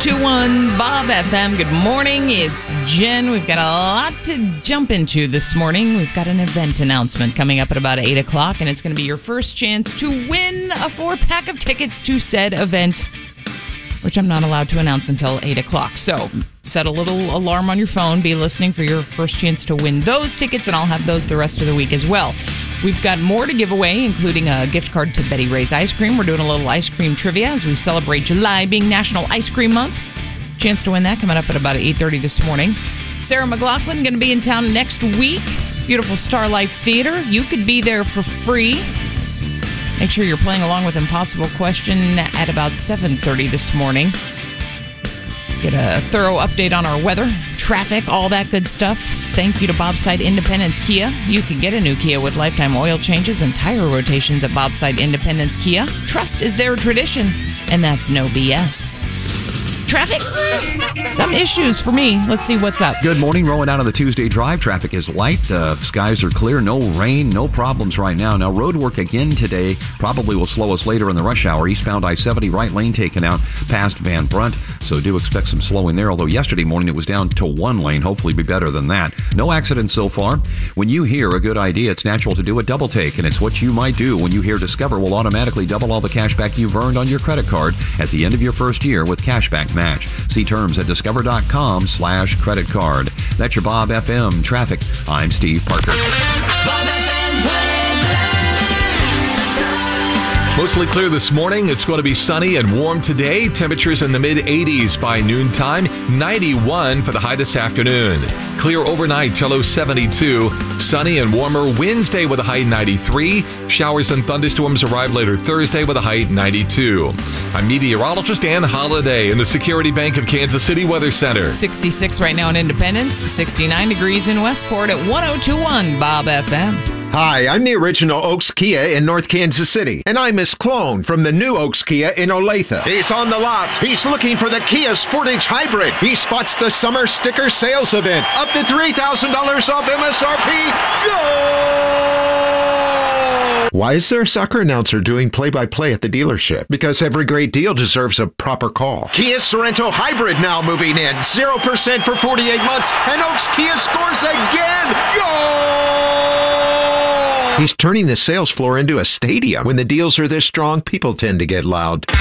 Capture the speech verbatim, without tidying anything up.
two one Bob F M. Good morning. It's Jen. We've got a lot to jump into this morning. We've got an event announcement coming up at about eight o'clock, and it's going to be your first chance to win a four-pack of tickets to said event, which I'm not allowed to announce until eight o'clock. So set a little alarm on your phone. Be listening for your first chance to win those tickets, and I'll have those the rest of the week as well. We've got more to give away, including a gift card to Betty Ray's Ice Cream. We're doing a little ice cream trivia as we celebrate July being National Ice Cream Month. Chance to win that coming up at about eight thirty this morning. Sarah McLachlan going to be in town next week. Beautiful Starlight Theater. You could be there for free. Make sure you're playing along with Impossible Question at about seven thirty this morning. Get a thorough update on our weather, traffic, all that good stuff. Thank you to Bobside Independence Kia. You can get a new Kia with lifetime oil changes and tire rotations at Bobside Independence Kia. Trust is their tradition, and that's no B S. Traffic? Some issues for me. Let's see what's up. Good morning. Rolling out on the Tuesday drive. Traffic is light. Uh, skies are clear. No rain. No problems right now. Now, road work again today probably will slow us later in the rush hour. Eastbound I seventy, right lane taken out past Van Brunt. So do expect some slowing there. Although yesterday morning it was down to one lane. Hopefully be better than that. No accidents so far. When you hear a good idea, it's natural to do a double take. And it's what you might do when you hear Discover will automatically double all the cash back you've earned on your credit card at the end of your first year with Cashback Match. See terms at discover.com slash credit card. That's your Bob F M traffic. I'm Steve Parker. Bob F M weather. Mostly clear this morning. It's going to be sunny and warm today. Temperatures in the mid eighties by noontime. ninety-one for the high this afternoon. Clear overnight till low seventy-two. Sunny and warmer Wednesday with a high ninety-three. Showers and thunderstorms arrive later Thursday with a high ninety-two. I'm meteorologist Ann Holiday in the Security Bank of Kansas City Weather Center. sixty-six right now in Independence, sixty-nine degrees in Westport at one oh two one Bob F M. Hi, I'm the original Oaks Kia in North Kansas City, and I'm Miss Clone from the new Oaks Kia in Olathe. He's on the lot. He's looking for the Kia Sportage Hybrid. He spots the summer sticker sales event. Up to three thousand dollars off M S R P. Go! Why is there a soccer announcer doing play-by-play at the dealership? Because every great deal deserves a proper call. Kia Sorento Hybrid now moving in. zero percent for forty-eight months, and Oaks Kia scores again. Go! He's turning the sales floor into a stadium. When the deals are this strong, people tend to get loud.